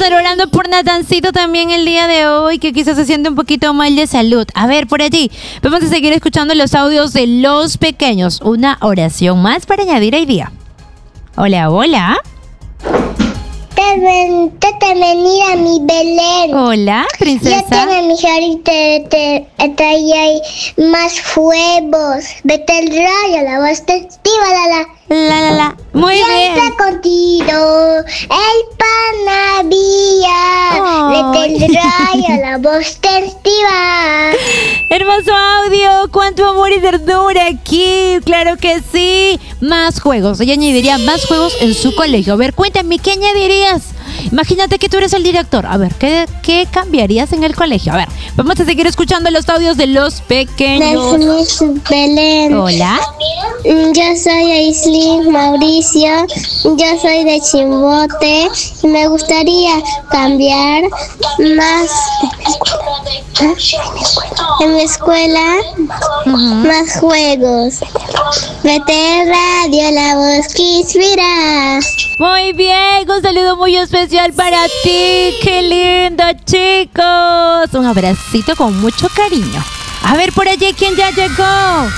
estar orando por Natancito también el día de hoy, que quizás se siente un poquito mal de salud. A ver, por allí, vamos a seguir escuchando los audios de los pequeños. Una oración más para añadir hoy día. Hola, hola. Te venir a mi Belén. Hola, princesa. Yo tengo mi jarita te traía más huevos. Vete el rayo, la voz testiva, La. Muy bien. Siempre contigo, el pan había. Vete el rayo, la voz testiva. Hermoso audio, cuánto amor y ternura aquí, claro que sí. Más juegos, ella añadiría más juegos en su colegio. A ver, cuéntame, ¿qué añadirías? Imagínate que tú eres el director. A ver, ¿qué cambiarías en el colegio? A ver, vamos a seguir escuchando los audios de los pequeños. Belén. Hola. Yo soy Aislinn Mauricio, yo soy de Chimbote y me gustaría cambiar más en mi escuela, más juegos. Vete radio, la voz que inspira. Muy bien, un saludo muy especial para ti, qué lindo, chicos. Un abracito con mucho cariño. A ver, por allí, ¿quién ya llegó?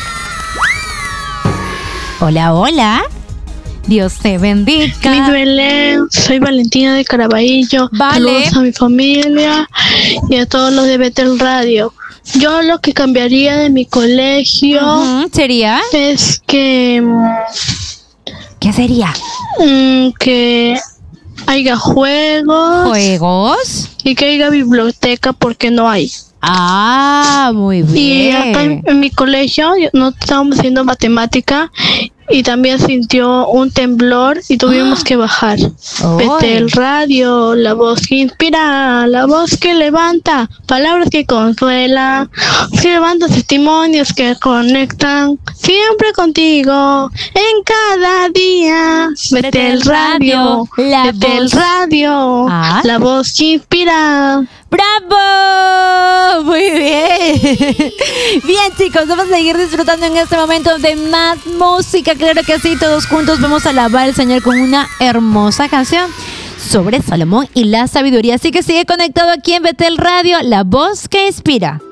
Hola, hola. Dios te bendiga. Mi Belén, soy Valentina de Caraballo. Vale. Saludos a mi familia y a todos los de Betel Radio. Yo lo que cambiaría de mi colegio ¿sería? es que... ¿Qué sería? Que haya juegos. ¿Juegos? Y que haya biblioteca porque no hay. Ah, muy bien. Y acá en mi colegio no estábamos haciendo matemática y también sintió un temblor y tuvimos que bajar. Betel Radio, la voz que inspira, la voz que levanta, palabras que consuelan, que levanta testimonios que conectan, siempre contigo, en cada día. Betel Radio, Betel Radio, la voz que inspira. ¡Bravo! Muy bien. Bien, chicos, vamos a seguir disfrutando en este momento de más música. Claro que sí, todos juntos vamos a alabar al Señor con una hermosa canción sobre Salomón y la sabiduría. Así que sigue conectado aquí en Betel Radio, la voz que inspira.